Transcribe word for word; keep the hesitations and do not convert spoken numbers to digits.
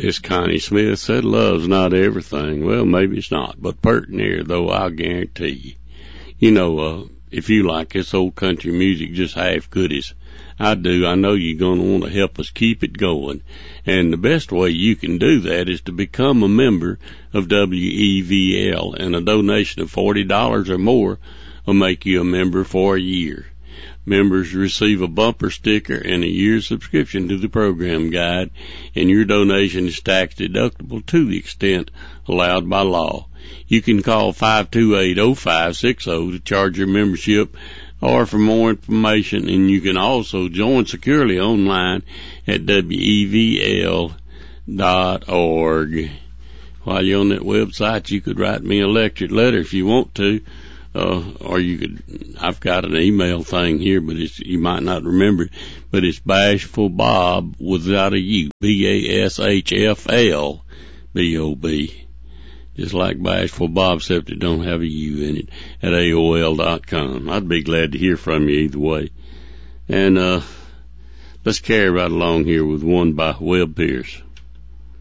This Connie Smith said love's not everything. Well, maybe it's not, but pert near, though, I'll guarantee you. You know, uh, if you like this old country music just half good as I do, I know you're going to want to help us keep it going. And the best way you can do that is to become a member of W E V L, and a donation of forty dollars or more will make you a member for a year. Members receive a bumper sticker and a year's subscription to the program guide, and your donation is tax deductible to the extent allowed by law. You can call five two eight, oh five six oh to charge your membership or for more information, and you can also join securely online at W E V L dot org. While you're on that website, you could write me a electric letter if you want to. Uh, or you could, I've got an email thing here, but it's, you might not remember it, but it's Bashful Bob without a U, B A S H F L B O B. Just like Bashful Bob, except it don't have a U in it, at A O L dot com. I'd be glad to hear from you either way. And, uh, let's carry right along here with one by Webb Pierce.